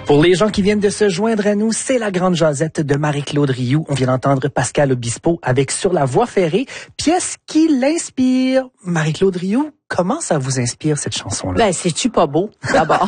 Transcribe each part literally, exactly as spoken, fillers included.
Pour les gens qui viennent de se joindre à nous, c'est la Grande Jazette de Marie-Claude Rioux. On vient d'entendre Pascal Obispo avec Sur la voie ferrée, pièce qui l'inspire. Marie-Claude Rioux, comment ça vous inspire cette chanson-là? Ben, c'est-tu pas beau, d'abord?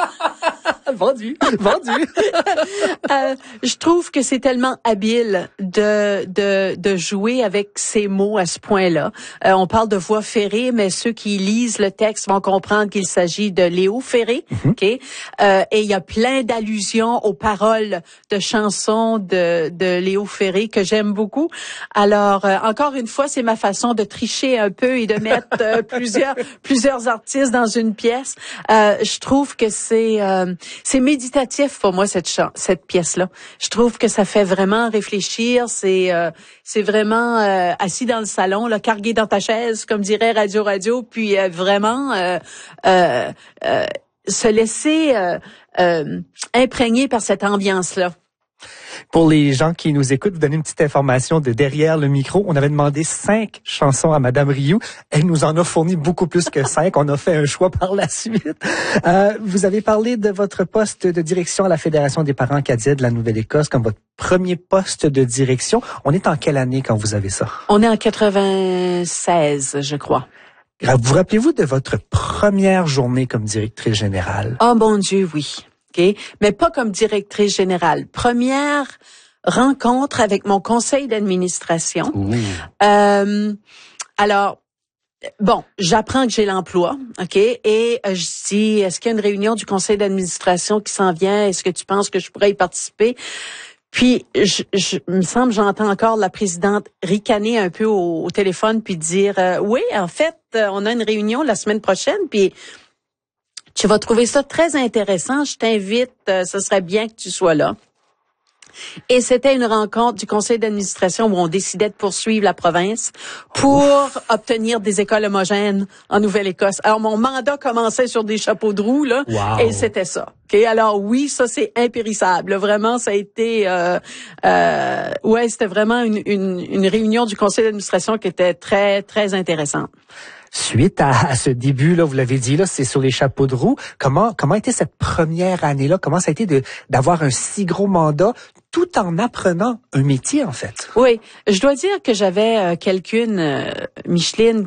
Vendu, vendu. euh, je trouve que c'est tellement habile de de de jouer avec ces mots à ce point-là. Euh, on parle de voie ferrée, mais ceux qui lisent le texte vont comprendre qu'il s'agit de Léo Ferré. Mm-hmm. Ok. Euh, et il y a plein d'allusions aux paroles de chansons de de Léo Ferré que j'aime beaucoup. Alors euh, encore une fois, c'est ma façon de tricher un peu et de mettre euh, plusieurs plusieurs artistes dans une pièce. Euh, je trouve que c'est euh, C'est méditatif pour moi cette ch- cette pièce-là. Je trouve que ça fait vraiment réfléchir. C'est euh, c'est vraiment euh, assis dans le salon, là, cargué dans ta chaise, comme dirait Radio Radio, puis euh, vraiment euh, euh, euh, se laisser euh, euh, imprégner par cette ambiance-là. Pour les gens qui nous écoutent, vous donnez une petite information de derrière le micro. On avait demandé cinq chansons à Madame Rioux. Elle nous en a fourni beaucoup plus que cinq. On a fait un choix par la suite. Euh, vous avez parlé de votre poste de direction à la Fédération des parents acadiens de la Nouvelle-Écosse comme votre premier poste de direction. On est en quelle année quand vous avez ça? On est en quatre-vingt-seize, je crois. Vous rappelez-vous de votre première journée comme directrice générale? Oh mon Dieu, oui. Okay. Mais pas comme directrice générale. Première rencontre avec mon conseil d'administration. Euh, alors, bon, j'apprends que j'ai l'emploi, ok, et euh, je dis, est-ce qu'il y a une réunion du conseil d'administration qui s'en vient? Est-ce que tu penses que je pourrais y participer? Puis, je, je il me semble, j'entends encore la présidente ricaner un peu au, au téléphone puis dire, euh, oui, en fait, on a une réunion la semaine prochaine, puis tu vas trouver ça très intéressant. Je t'invite, euh, ce serait bien que tu sois là. Et c'était une rencontre du conseil d'administration où on décidait de poursuivre la province pour Ouf. obtenir des écoles homogènes en Nouvelle-Écosse. Alors, mon mandat commençait sur des chapeaux de roue, là, wow. et c'était ça. Okay? Alors, oui, ça, c'est impérissable. Vraiment, ça a été... Euh, euh, ouais, c'était vraiment une, une, une réunion du conseil d'administration qui était très, très intéressante. Suite à, à ce début-là, vous l'avez dit, là, c'est sur les chapeaux de roue. Comment, comment était cette première année-là? Comment ça a été de, d'avoir un si gros mandat tout en apprenant un métier, en fait? Oui, je dois dire que j'avais euh, quelqu'une, euh, Micheline,